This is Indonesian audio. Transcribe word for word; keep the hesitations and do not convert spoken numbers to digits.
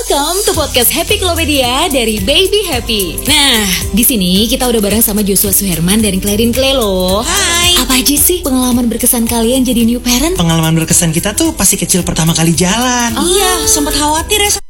Welcome to podcast Happy Klopedia dari Baby Happy. Nah, di sini kita udah bareng sama Joshua Suherman dari Clarin Clay loh. Hai. Apa aja sih pengalaman berkesan kalian jadi new parent? Pengalaman berkesan kita tuh pasti kecil pertama kali jalan. Oh. Iya, sempat khawatir ya.